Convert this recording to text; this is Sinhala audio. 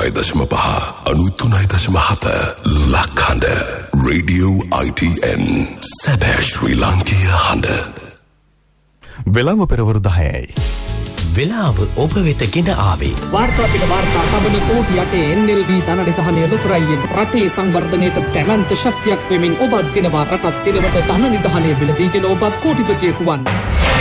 99.5 93.7 ලක්හඬ Radio ITN සැබෑ ශ්‍රී ලාංකීය හඬ. වෙලාව පෙරවරු 10යි. වෙලාව ඔබ වෙත ගෙන ආවේ වාර්තා පිට වාර්තා තබන කෝටි 8 NLB ධනනිධානය ලොතරයියෙන් රටේ සංවර්ධනයට දැවැන්ත ශක්තියක් වෙමින් ඔබත් දිනවා රටත් දිනවට ධනනිධානය බිලදීගෙන ඔබත් කෝටිපතියෙකු වන්න.